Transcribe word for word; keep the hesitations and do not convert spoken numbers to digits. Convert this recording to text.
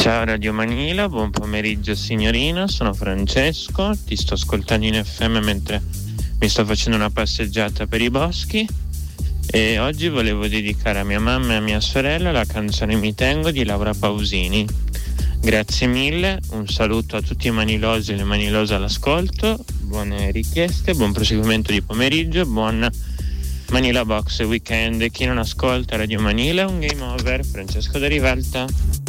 Ciao Radio Manila, buon pomeriggio signorina, sono Francesco, ti sto ascoltando in F M mentre mi sto facendo una passeggiata per i boschi e oggi volevo dedicare a mia mamma e a mia sorella la canzone Mi Tengo di Laura Pausini. Grazie mille, un saluto a tutti i manilosi e le manilose all'ascolto, buone richieste, buon proseguimento di pomeriggio, buon Manila Box Weekend. Chi non ascolta Radio Manila è un game over. Francesco da Rivalta.